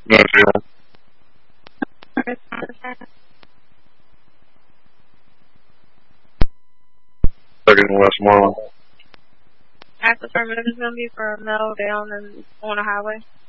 No, zero. Second Westmoreland. Active permit is going to be for a middle down and on a highway.